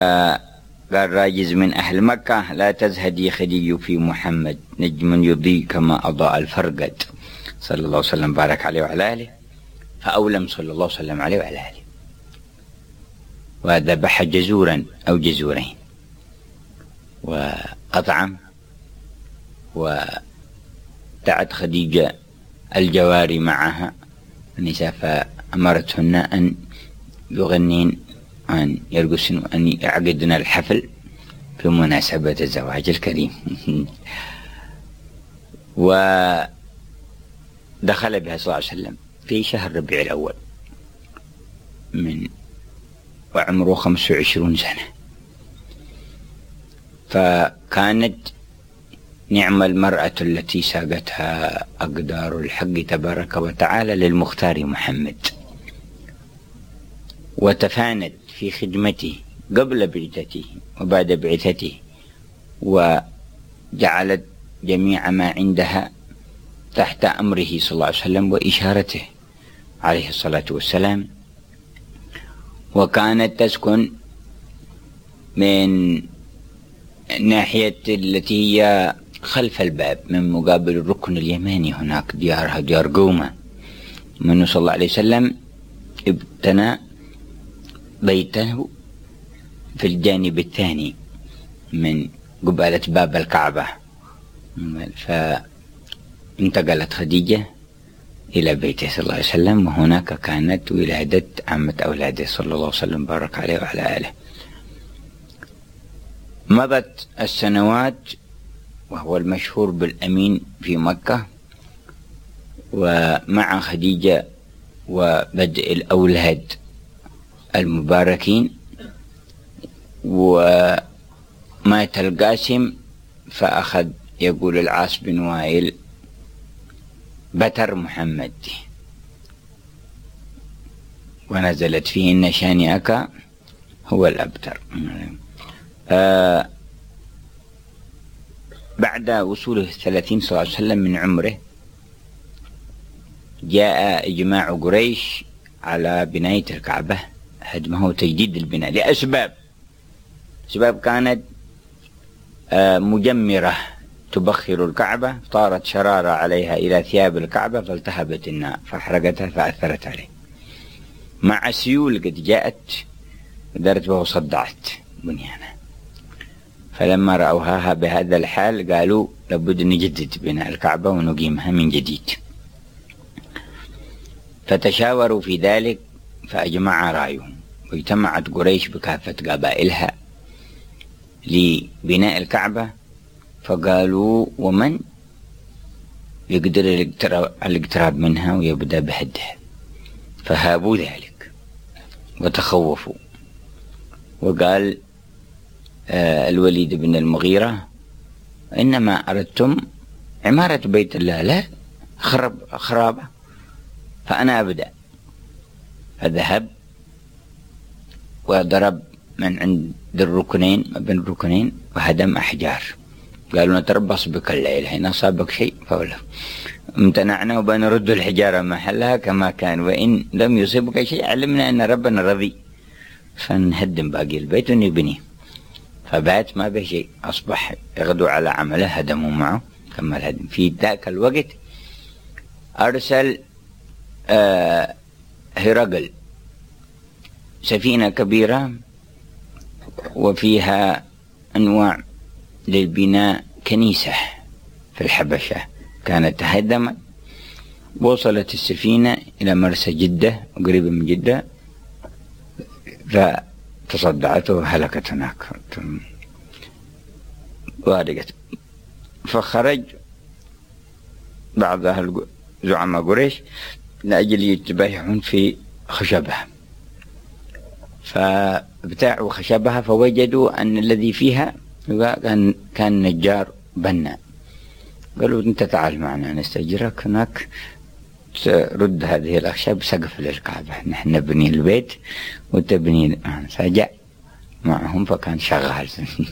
قال راجز من أهل مكة: لا تزهدي خدي في محمد، نجم يضيء كما أضاء الفرقد، صلى الله وسلم بارك عليه وعلى آله. فأولم صلى الله وسلم عليه وعلى آله، وذبح جزورا أو جزورين، وأطعم، ودعت خديجة الجواري معها النساء فأمرتهن أن يغنين، أن يرقصن، وأن يعقدن الحفل في مناسبة الزواج الكريم. ودخل بها صلى الله عليه وسلم في شهر ربيع الأول وعمره 25 سنة، فكانت نعم المرأة التي ساقتها أقدار الحق تبارك وتعالى للمختار محمد، وتفانت في خدمته قبل بعثته وبعد بعثته، وجعلت جميع ما عندها تحت أمره صلى الله عليه وسلم وإشارته عليه الصلاة والسلام. وكانت تسكن من ناحية التي هي خلف الباب من مقابل الركن اليماني، هناك ديارها ديار قومة. منه صلى الله عليه وسلم ابتنى بيته في الجانب الثاني من قبالة باب الكعبة، فانتقلت خديجة إلى بيته صلى الله عليه وسلم، وهناك كانت ولادة عمة أولاده صلى الله عليه وسلم بارك عليه وعلى آله. مضت السنوات وهو المشهور بالأمين في مكة، ومع خديجة وبدء الأولاد المباركين، ومات القاسم فأخذ يقول العاص بن وائل: بتر محمد، ونزلت فيه إن شانئك هو الأبتر. بعد وصوله 30 صلى الله عليه وسلم من عمره، جاء إجماع قريش على بناية الكعبة، هدمه وتجديد البناء لأسباب كانت مجمرة تبخر الكعبة، طارت شرارة عليها إلى ثياب الكعبة فالتهبت النار فأحرقتها فأثرت عليه، مع سيول قد جاءت ودارت به وصدعت بنيانها. فلما رأوها بهذا الحال قالوا لابد نجدد بناء الكعبة ونقيمها من جديد، فتشاوروا في ذلك فأجمع رأيهم، واجتمعت قريش بكافة قبائلها لبناء الكعبة، فقالوا ومن يقدر الاقتراب منها ويبدأ بهدها، فهابوا ذلك وتخوفوا. وقال الوليد بن المغيرة: إنما أردتم عمارة بيت الله، لا خرابة، فأنا أبدأ. فذهب وضرب من عند الركنين بين الركنين وهدم أحجار. قالوا نتربص بك الليلة، إن أصابك شيء فولا امتنعنا وبنرد الحجارة محلها كما كان، وإن لم يصيبك شيء علمنا أن ربنا رضي فنهدم باقي البيت ونبنيه. فبات ما به شيء، أصبح يغدو على عمله، هدموا معه كما الهدم. في ذاك الوقت أرسل هرقل سفينة كبيرة وفيها أنواع للبناء كنيسة في الحبشة كانت تهدمت. وصلت السفينة إلى مرسى جدة قريبة من جدة، فتصدعت وهلكت هناك وارقت. فخرج بعض أهل زعماء قريش لأجل يتبايعون في خشبها، فابتاعوا خشبها فوجدوا أن الذي فيها كان نجار بنا. قالوا أنت تعال معنا نستأجرك هناك ترد هذه الأخشاب سقف للكعبة، نحن نبني البيت وتبني. فجاء معهم فكان شغال.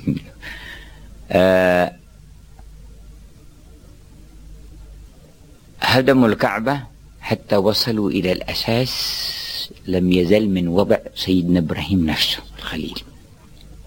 هدموا الكعبة حتى وصلوا إلى الأساس، لم يزل من وضع سيدنا إبراهيم نفسه الخليل